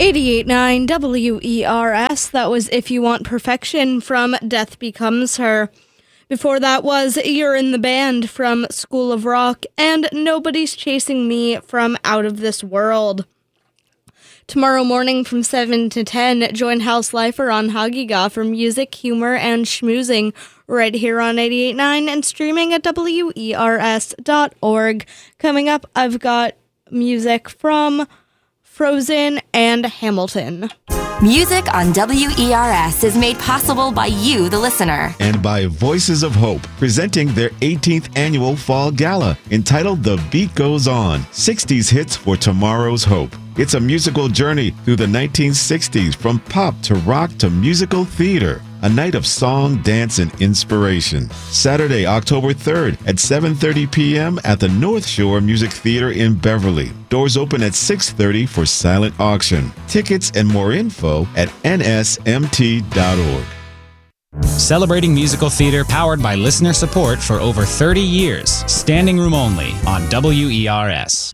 88.9 WERS, that was If You Want Perfection from Death Becomes Her. Before that was You're in the Band from School of Rock and Nobody's Chasing Me from Out of This World. Tomorrow morning from 7 to 10, join House Lifer on Hagiga for music, humor, and schmoozing right here on 88.9 and streaming at WERS.org. Coming up, I've got music from Frozen and Hamilton. Music on WERS is made possible by you, the listener. And by Voices of Hope, presenting their 18th annual Fall Gala, entitled The Beat Goes On, 60s hits for tomorrow's hope. It's a musical journey through the 1960s, from pop to rock to musical theater. A night of song, dance, and inspiration. Saturday, October 3rd at 7:30 p.m. at the North Shore Music Theater in Beverly. Doors open at 6:30 for silent auction. Tickets and more info at nsmt.org. Celebrating musical theater powered by listener support for over 30 years. Standing room only on WERS.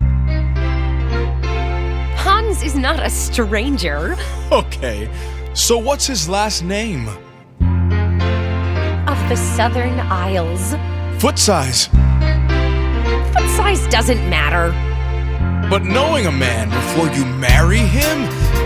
Hans is not a stranger. Okay, so what's his last name? Of the Southern Isles. Foot size. Foot size doesn't matter. But knowing a man before you marry him